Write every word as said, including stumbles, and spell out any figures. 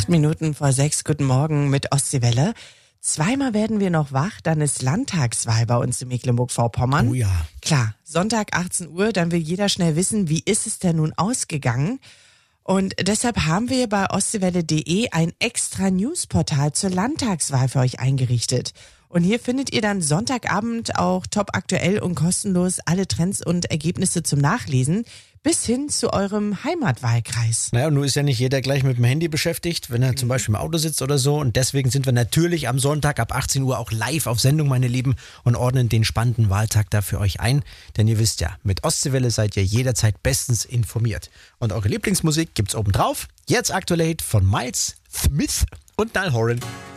Acht Minuten vor sechs, guten Morgen mit Ostseewelle. Zweimal werden wir noch wach, dann ist Landtagswahl bei uns in Mecklenburg-Vorpommern. Oh ja. Klar, Sonntag achtzehn Uhr, dann will jeder schnell wissen, wie ist es denn nun ausgegangen? Und deshalb haben wir bei ostseewelle punkt de ein extra Newsportal zur Landtagswahl für euch eingerichtet. Und hier findet ihr dann Sonntagabend auch top aktuell und kostenlos alle Trends und Ergebnisse zum Nachlesen bis hin zu eurem Heimatwahlkreis. Naja, und nun ist ja nicht jeder gleich mit dem Handy beschäftigt, wenn er zum Beispiel im Auto sitzt oder so. Und deswegen sind wir natürlich am Sonntag ab achtzehn Uhr auch live auf Sendung, meine Lieben, und ordnen den spannenden Wahltag da für euch ein. Denn ihr wisst ja, mit Ostseewelle seid ihr jederzeit bestens informiert. Und eure Lieblingsmusik gibt's obendrauf. Jetzt aktuell von Miles Smith und Niall Horan.